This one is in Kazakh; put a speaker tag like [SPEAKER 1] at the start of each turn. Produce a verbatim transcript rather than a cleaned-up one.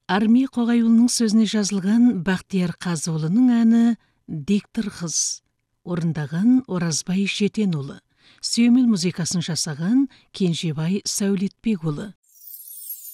[SPEAKER 1] Армия Қоғайұлының сөзіне жазылған Бақтияр Қазыұлының әні «Диктор қыз». Орындаған Оразбай Жетенұлы. Сүйемел музыкасын жасаған Кенжебай Сәулетбекұлы.